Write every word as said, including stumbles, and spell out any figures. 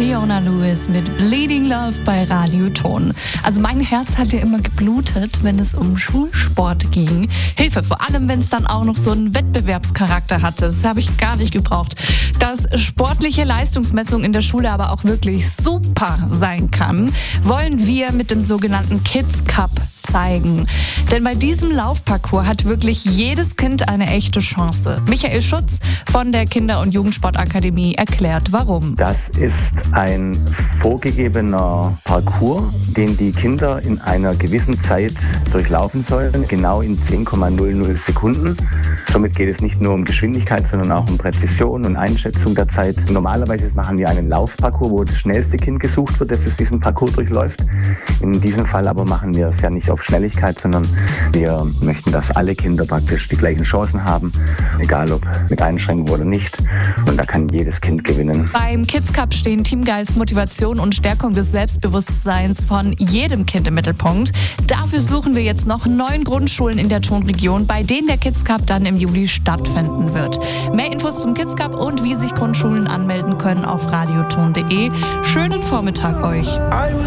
Leona Lewis mit Bleeding Love bei Radioton. Also mein Herz hat ja immer geblutet, wenn es um Schulsport ging. Hilfe, vor allem wenn es dann auch noch so einen Wettbewerbscharakter hatte. Das habe ich gar nicht gebraucht. Dass sportliche Leistungsmessung in der Schule aber auch wirklich super sein kann, wollen wir mit dem sogenannten Kids Cup zeigen. Denn bei diesem Laufparcours hat wirklich jedes Kind eine echte Chance. Michael Schutz von der Kinder- und Jugendsportakademie erklärt, warum. Das ist ein vorgegebener Parcours, den die Kinder in einer gewissen Zeit durchlaufen sollen, genau in zehn Komma null null Sekunden. Somit geht es nicht nur um Geschwindigkeit, sondern auch um Präzision und Einschätzung der Zeit. Normalerweise machen wir einen Laufparcours, wo das schnellste Kind gesucht wird, das es diesen Parcours durchläuft. In diesem Fall aber machen wir es ja nicht auf Schnelligkeit, sondern wir möchten, dass alle Kinder praktisch die gleichen Chancen haben, egal ob mit Einschränkung oder nicht. Und da kann jedes Kind gewinnen. Beim Kids Cup stehen Teamgeist, Motivation und Stärkung des Selbstbewusstseins von jedem Kind im Mittelpunkt. Dafür suchen wir jetzt noch neun Grundschulen in der Tonregion, bei denen der Kids Cup dann im Juli stattfinden wird. Mehr Infos zum Kids Cup und wie sich Grundschulen anmelden können auf radioton punkt de. Schönen Vormittag euch.